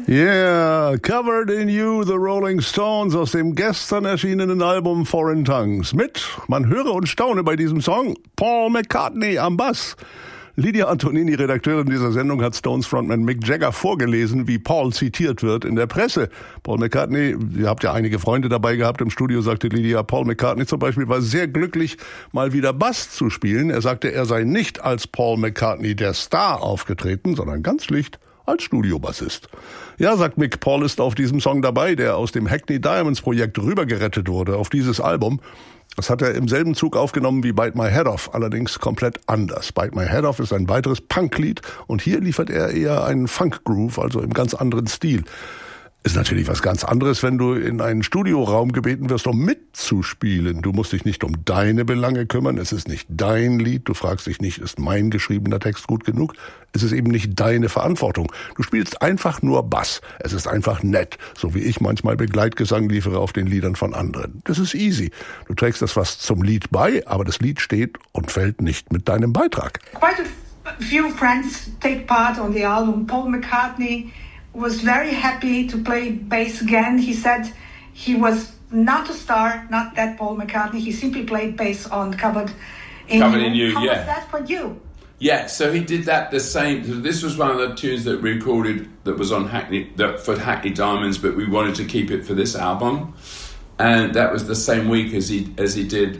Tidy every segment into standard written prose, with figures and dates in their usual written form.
Yeah, Covered in You, The Rolling Stones aus dem gestern erschienenen Album Foreign Tongues. Mit, man höre und staune bei diesem Song, Paul McCartney am Bass. Lydia Antonini, Redakteurin dieser Sendung, hat Stones Frontman Mick Jagger vorgelesen, wie Paul zitiert wird in der Presse. Paul McCartney, ihr habt ja einige Freunde dabei gehabt im Studio, sagte Lydia. Paul McCartney zum Beispiel war sehr glücklich, mal wieder Bass zu spielen. Er sagte, er sei nicht als Paul McCartney der Star aufgetreten, sondern ganz schlicht als Studiobassist. Ja, sagt Mick, Paul ist auf diesem Song dabei, der aus dem Hackney Diamonds Projekt rübergerettet wurde auf dieses Album. Das hat er im selben Zug aufgenommen wie Bite My Head Off, allerdings komplett anders. Bite My Head Off ist ein weiteres Punklied und hier liefert er eher einen Funk-Groove, also im ganz anderen Stil. Ist natürlich was ganz anderes, wenn du in einen Studioraum gebeten wirst, um mitzuspielen. Du musst dich nicht um deine Belange kümmern, es ist nicht dein Lied, du fragst dich nicht, ist mein geschriebener Text gut genug? Es ist eben nicht deine Verantwortung. Du spielst einfach nur Bass. Es ist einfach nett, so wie ich manchmal Begleitgesang liefere auf den Liedern von anderen. Das ist easy. Du trägst das was zum Lied bei, aber das Lied steht und fällt nicht mit deinem Beitrag. Quite a few friends take part on the album. Paul McCartney was very happy to play bass again. He said he was not a star, not that Paul McCartney. He simply played bass on Covered in You. How was that for you? Yeah, so he did that the same. This was one of the tunes that we recorded that was on Hackney, for Hackney Diamonds, but we wanted to keep it for this album, and that was the same week as he did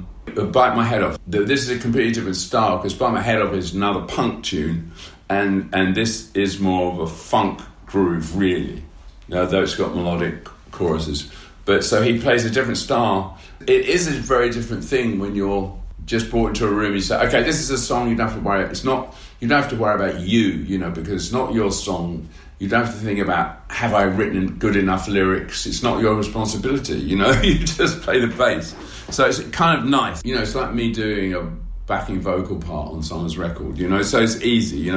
Bite My Head Off. This is a completely different style because Bite My Head Off is another punk tune, and this is more of a funk groove, really, though it's got melodic choruses. But so he plays a different style. It is a very different thing when you're just brought into a room and you say, okay, this is a song, you don't have to worry. You don't have to worry about you know, because it's not your song. You don't have to think about, have I written good enough lyrics? It's not your responsibility, you know, you just play the bass. So it's kind of nice. You know, it's like me doing a backing vocal part on someone's record, you know, so it's easy, you know,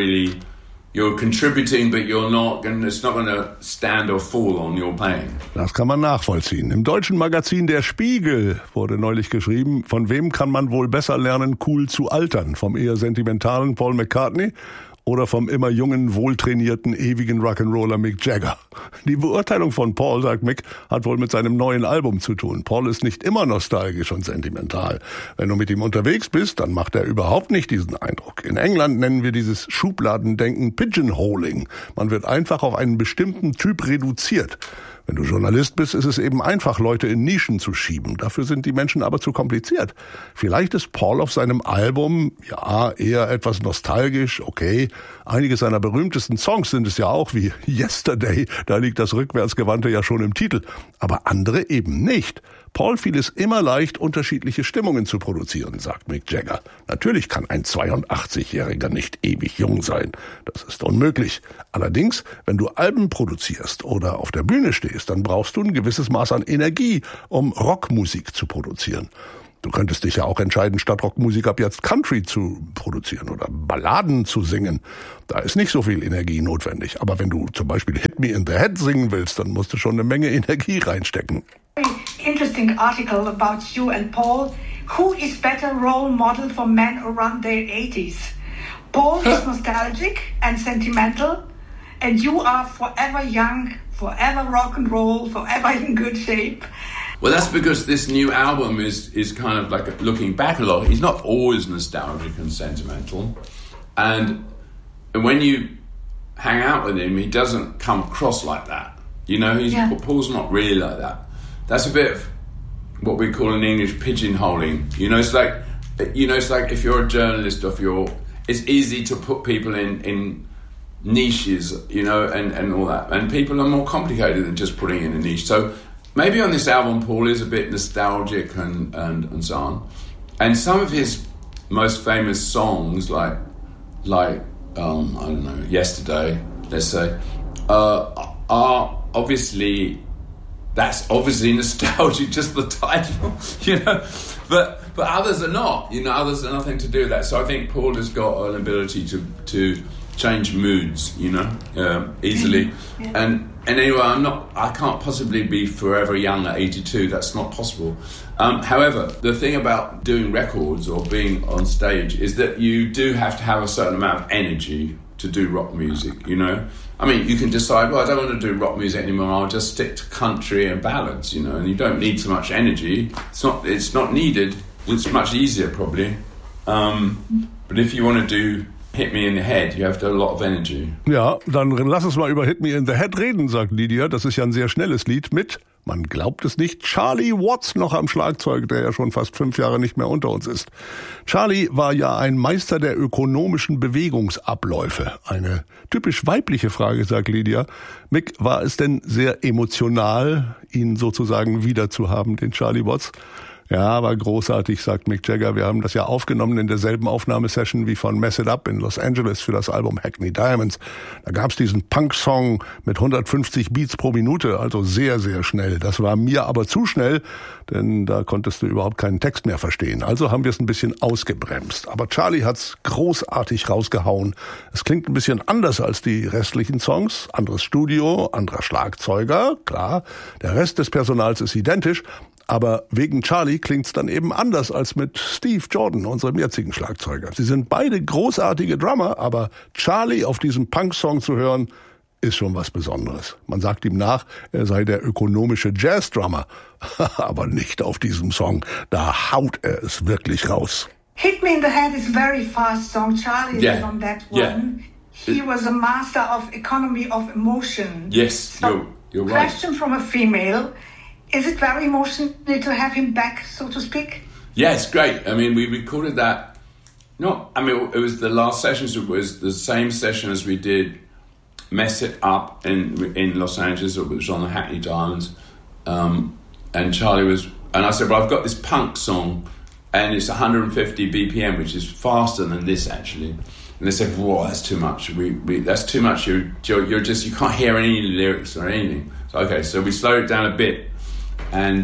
you're contributing, but it's not going to stand or fall on your playing. Das kann man nachvollziehen. Im deutschen Magazin Der Spiegel wurde neulich geschrieben, von wem kann man wohl besser lernen, cool zu altern? Vom eher sentimentalen Paul McCartney oder vom immer jungen, wohltrainierten, ewigen Rock'n'Roller Mick Jagger? Die Beurteilung von Paul, sagt Mick, hat wohl mit seinem neuen Album zu tun. Paul ist nicht immer nostalgisch und sentimental. Wenn du mit ihm unterwegs bist, dann macht er überhaupt nicht diesen Eindruck. In England nennen wir dieses Schubladendenken Pigeonholing. Man wird einfach auf einen bestimmten Typ reduziert. Wenn du Journalist bist, ist es eben einfach, Leute in Nischen zu schieben. Dafür sind die Menschen aber zu kompliziert. Vielleicht ist Paul auf seinem Album, ja, eher etwas nostalgisch, okay. Einige seiner berühmtesten Songs sind es ja auch, wie Yesterday, da liegt das Rückwärtsgewandte ja schon im Titel. Aber andere eben nicht. Paul fiel es immer leicht, unterschiedliche Stimmungen zu produzieren, sagt Mick Jagger. Natürlich kann ein 82-Jähriger nicht ewig jung sein. Das ist unmöglich. Allerdings, wenn du Alben produzierst oder auf der Bühne stehst, dann brauchst du ein gewisses Maß an Energie, um Rockmusik zu produzieren. Du könntest dich ja auch entscheiden, statt Rockmusik ab jetzt Country zu produzieren oder Balladen zu singen. Da ist nicht so viel Energie notwendig. Aber wenn du zum Beispiel Hit Me in the Head singen willst, dann musst du schon eine Menge Energie reinstecken. Interesting article about you and Paul. Who is better role model for men around their 80s? Paul is nostalgic and sentimental, and you are forever young, forever rock and roll, forever in good shape. Well, that's because this new album is kind of like looking back a lot. He's not always nostalgic and sentimental. And when you hang out with him, he doesn't come across like that. You know, Paul's not really like that. That's a bit of what we call in English pigeonholing. You know, it's like if you're a journalist, it's easy to put people in niches, you know, and all that. And people are more complicated than just putting in a niche. So maybe on this album, Paul is a bit nostalgic and so on. And some of his most famous songs, like I don't know, Yesterday, let's say, are obviously, that's obviously nostalgic, just the title, you know. But others are not, you know. Others are nothing to do with that. So I think Paul has got an ability to change moods, you know, easily. Yeah. And anyway, I can't possibly be forever young at 82. That's not possible. However, the thing about doing records or being on stage is that you do have to have a certain amount of energy to do rock music, you know. I mean, you can decide, well, I don't want to do rock music anymore, I'll just stick to country and ballads, you know, and you don't need so much energy. It's not needed. It's much easier, probably. But if you want to do Hit Me in the Head, you have to have a lot of energy. Ja, dann lass uns mal über Hit Me in the Head reden, sagt Lydia. Das ist ja ein sehr schnelles Lied mit, man glaubt es nicht, Charlie Watts noch am Schlagzeug, der ja schon fast 5 Jahre nicht mehr unter uns ist. Charlie war ja ein Meister der ökonomischen Bewegungsabläufe. Eine typisch weibliche Frage, sagt Lydia. Mick, war es denn sehr emotional, ihn sozusagen wieder zu haben, den Charlie Watts? Ja, war großartig, sagt Mick Jagger. Wir haben das ja aufgenommen in derselben Aufnahmesession wie von Mess It Up in Los Angeles für das Album Hackney Diamonds. Da gab's diesen Punk-Song mit 150 Beats pro Minute, also sehr, sehr schnell. Das war mir aber zu schnell, denn da konntest du überhaupt keinen Text mehr verstehen. Also haben wir es ein bisschen ausgebremst. Aber Charlie hat's großartig rausgehauen. Es klingt ein bisschen anders als die restlichen Songs. Anderes Studio, anderer Schlagzeuger, klar. Der Rest des Personals ist identisch. Aber wegen Charlie klingt's dann eben anders als mit Steve Jordan, unserem jetzigen Schlagzeuger. Sie sind beide großartige Drummer, aber Charlie auf diesem Punk-Song zu hören, ist schon was Besonderes. Man sagt ihm nach, er sei der ökonomische Jazz-Drummer. Aber nicht auf diesem Song. Da haut er es wirklich raus. Hit Me in the Head is a very fast song. Charlie is on that one. Yeah. He was a master of economy of emotion. Yes, so, you're right. Question from a female. Is it very emotional to have him back, so to speak? Yeah, it's great. I mean, we recorded that. It was the last sessions. It was the same session as we did Mess It Up in Los Angeles. It was on the Hackney Diamonds. And Charlie was, and I said, well, I've got this punk song, and it's 150 BPM, which is faster than this actually. And they said, "Whoa, that's too much. That's too much. You're just, you can't hear any lyrics or anything." So, okay, so we slowed it down a bit. And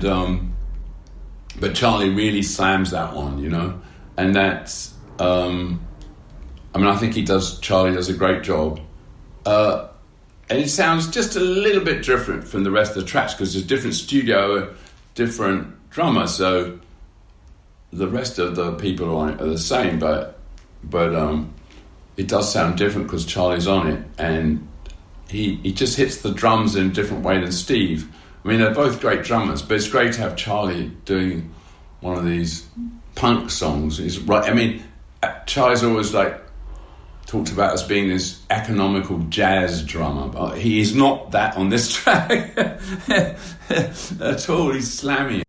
but Charlie really slams that one, you know, and that's I think Charlie does a great job, and it sounds just a little bit different from the rest of the tracks because there's different studio, different drummer, so the rest of the people on it are the same, but it does sound different because Charlie's on it, and he just hits the drums in a different way than Steve. I mean, they're both great drummers, but it's great to have Charlie doing one of these punk songs. He's right. I mean, Charlie's always talked about as being this economical jazz drummer, but he is not that on this track at all. He's slammy.